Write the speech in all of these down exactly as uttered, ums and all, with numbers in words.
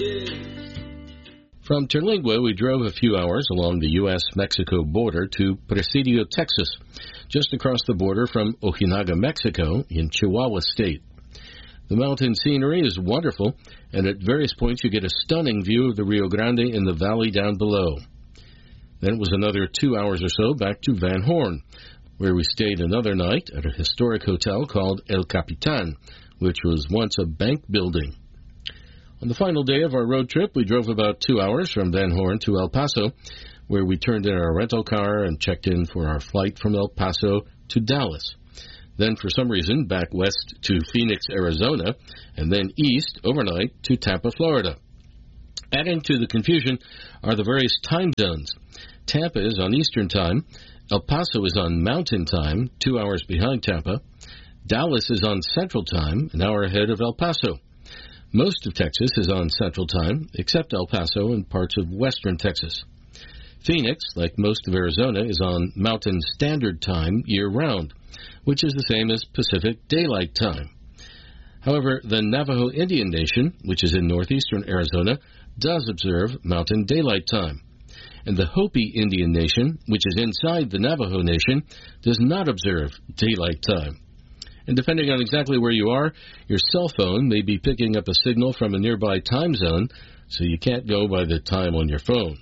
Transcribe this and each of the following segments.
From Terlingua, we drove a few hours along the U S Mexico border to Presidio, Texas, just across the border from Ojinaga, Mexico, in Chihuahua State. The mountain scenery is wonderful, and at various points you get a stunning view of the Rio Grande in the valley down below. Then it was another two hours or so back to Van Horn, where we stayed another night at a historic hotel called El Capitan, which was once a bank building. On the final day of our road trip, we drove about two hours from Van Horn to El Paso, where we turned in our rental car and checked in for our flight from El Paso to Dallas. Then, for some reason, back west to Phoenix, Arizona, and then east overnight to Tampa, Florida. Adding to the confusion are the various time zones. Tampa is on Eastern Time, El Paso is on Mountain Time, two hours behind Tampa. Dallas is on Central Time, an hour ahead of El Paso. Most of Texas is on Central Time, except El Paso and parts of western Texas. Phoenix, like most of Arizona, is on Mountain Standard Time year-round, which is the same as Pacific Daylight Time. However, the Navajo Indian Nation, which is in northeastern Arizona, does observe Mountain Daylight Time. And the Hopi Indian Nation, which is inside the Navajo Nation, does not observe Daylight Time. And depending on exactly where you are, your cell phone may be picking up a signal from a nearby time zone, so you can't go by the time on your phone.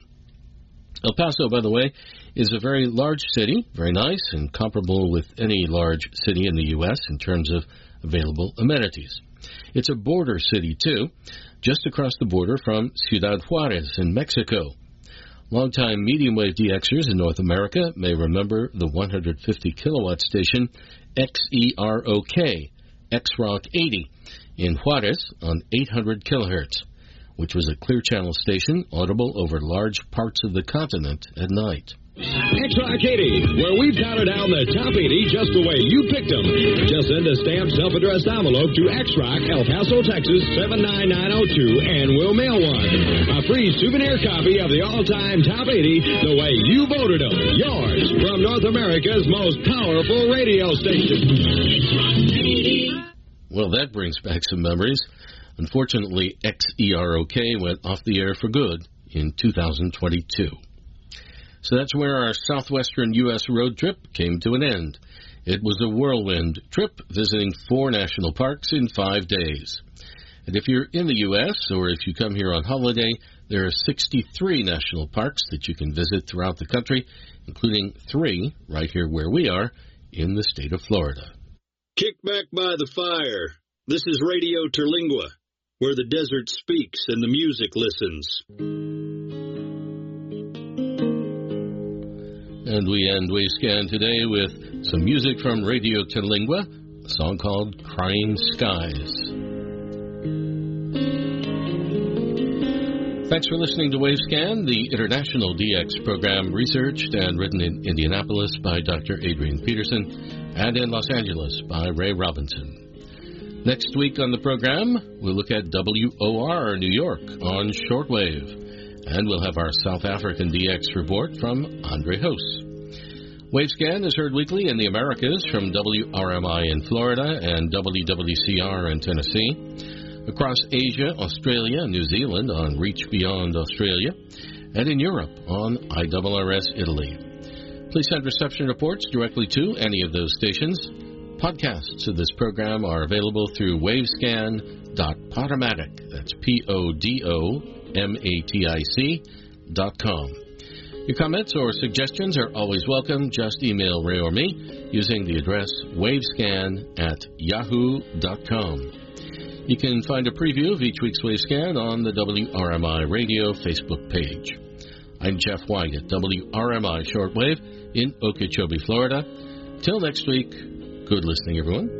El Paso, by the way, is a very large city, very nice, and comparable with any large city in the U S in terms of available amenities. It's a border city, too, just across the border from Ciudad Juarez in Mexico. Longtime medium-wave D Xers in North America may remember the one hundred fifty kilowatt station X E R O K, X-Rock eighty, in Juarez on eight hundred kilohertz, which was a clear channel station audible over large parts of the continent at night. X-Rock eighty, where we've counted down the top eighty just the way you picked them. Just send a stamped self-addressed envelope to X-Rock, El Paso, Texas, seven nine nine oh two, and we'll mail one. A free souvenir copy of the all-time top eighty, the way you voted them. Yours from North America's most powerful radio station. Well, that brings back some memories. Unfortunately, X E R O K went off the air for good in two thousand twenty-two. So that's where our southwestern U S road trip came to an end. It was a whirlwind trip, visiting four national parks in five days. And if you're in the U S, or if you come here on holiday, there are sixty-three national parks that you can visit throughout the country, including three right here where we are in the state of Florida. Kick back by the fire. This is Radio Terlingua, where the desert speaks and the music listens. And we end Wavescan today with some music from Radio Terlingua, a song called Crying Skies. Thanks for listening to Wavescan, the international D X program researched and written in Indianapolis by Doctor Adrian Peterson and in Los Angeles by Ray Robinson. Next week on the program, we'll look at W O R New York on shortwave. And we'll have our South African D X report from Andre Hoos. Wavescan is heard weekly in the Americas from W R M I in Florida and W W C R in Tennessee, across Asia, Australia, New Zealand on Reach Beyond Australia, and in Europe on I R R S Italy. Please send reception reports directly to any of those stations. Podcasts of this program are available through wavescan dot podomatic, that's P O D O M A T I C dot com. Your comments or suggestions are always welcome. Just email Ray or me using the address wavescan at yahoo dot com. You can find a preview of each week's Wavescan on the W R M I Radio Facebook page. I'm Jeff White at W R M I Shortwave in Okeechobee, Florida. Till next week, good listening, everyone.